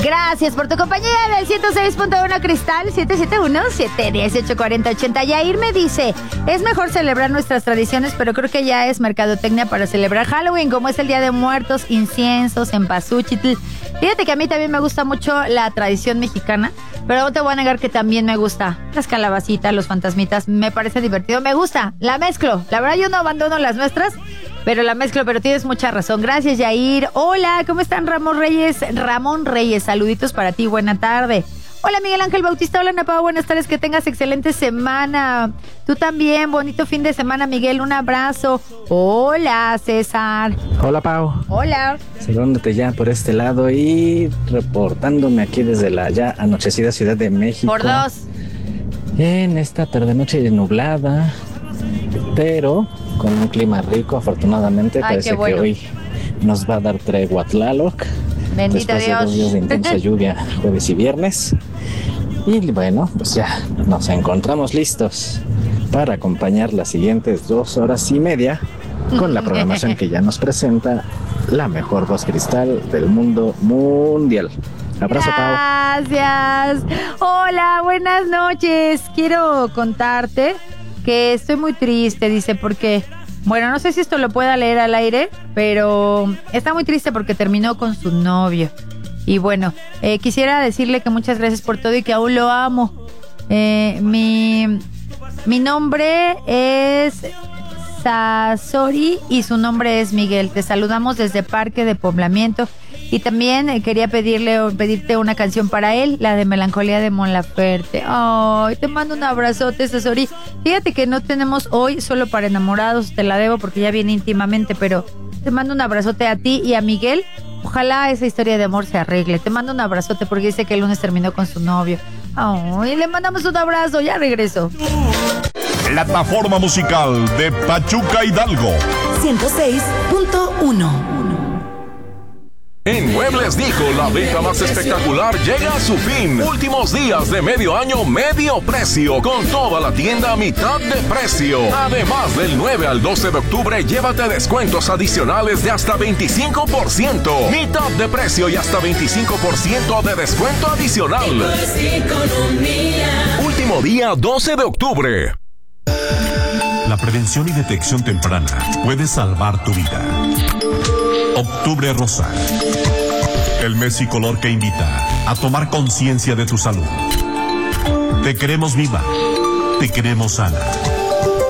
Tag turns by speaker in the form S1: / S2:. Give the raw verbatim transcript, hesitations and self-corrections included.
S1: Gracias por tu compañía del ciento seis punto uno Cristal, siete siete uno, siete uno ocho, cuatro cero ocho cero. Yair me dice, es mejor celebrar nuestras tradiciones, pero creo que ya es mercadotecnia para celebrar Halloween, como es el Día de Muertos, inciensos, cempasúchitl. Fíjate que a mí también me gusta mucho la tradición mexicana, pero no te voy a negar que también me gusta las calabacitas, los fantasmitas, me parece divertido, me gusta, la mezclo. La verdad yo no abandono las nuestras, pero la mezclo, pero tienes mucha razón. Gracias, Yair. Hola, ¿cómo están, Ramón Reyes? Ramón Reyes, saluditos para ti, buena tarde. Hola, Miguel Ángel Bautista, hola, Ana Pau, buenas tardes, que tengas excelente semana. Tú también, bonito fin de semana, Miguel, un abrazo. Hola, César.
S2: Hola, Pau.
S1: Hola.
S2: Saludándote ya por este lado y reportándome aquí desde la ya anochecida Ciudad de México.
S1: Por dos.
S2: En esta tarde-noche nublada, pero con un clima rico, afortunadamente.
S1: Ay,
S2: parece
S1: bueno.
S2: que hoy nos va a dar tregua Tlaloc.
S1: Bendito
S2: después
S1: Dios.
S2: de dos días de intensa lluvia, jueves y viernes. Y bueno, pues ya nos encontramos listos para acompañar las siguientes dos horas y media con la programación que ya nos presenta la mejor voz cristal del mundo mundial. Abrazo, Pau.
S1: Gracias. Hola, buenas noches. Quiero contarte que estoy muy triste, dice, porque, bueno, no sé si esto lo pueda leer al aire, pero está muy triste porque terminó con su novio. Y bueno, eh, quisiera decirle que muchas gracias por todo y que aún lo amo. Eh, mi, mi nombre es Sasori y su nombre es Miguel. Te saludamos desde Parque de Poblamiento. Y también eh, quería pedirle pedirte una canción para él, la de Melancolía de Mon Laferte. Ay, te mando un abrazote, Sasori. Fíjate que no tenemos hoy solo para enamorados, te la debo porque ya viene íntimamente, pero te mando un abrazote a ti y a Miguel. Ojalá esa historia de amor se arregle. Te mando un abrazote porque dice que el lunes terminó con su novio. Ay, le mandamos un abrazo, ya regreso.
S3: Plataforma musical de Pachuca Hidalgo.
S4: ciento seis punto uno.
S5: En Muebles Dijo, la venta más espectacular llega a su fin. Últimos días de medio año, medio precio, con toda la tienda a mitad de precio. Además, del nueve al doce de octubre, llévate descuentos adicionales de hasta veinticinco por ciento. Mitad de precio y hasta veinticinco por ciento de descuento adicional. Último día, doce de octubre.
S3: La prevención y detección temprana puede salvar tu vida. Octubre Rosa. El mes y color que invita a tomar conciencia de tu salud. Te queremos viva. Te queremos sana.